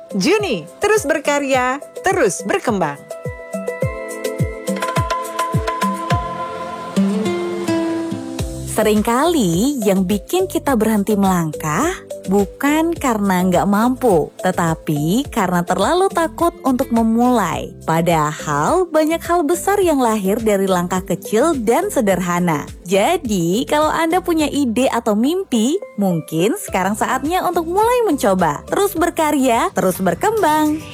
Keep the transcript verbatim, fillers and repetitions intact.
Juni, terus berkarya, terus berkembang. Seringkali yang bikin kita berhenti melangkah bukan karena nggak mampu, tetapi karena terlalu takut untuk memulai. Padahal banyak hal besar yang lahir dari langkah kecil dan sederhana. Jadi kalau Anda punya ide atau mimpi, mungkin sekarang saatnya untuk mulai mencoba. Terus berkarya, terus berkembang.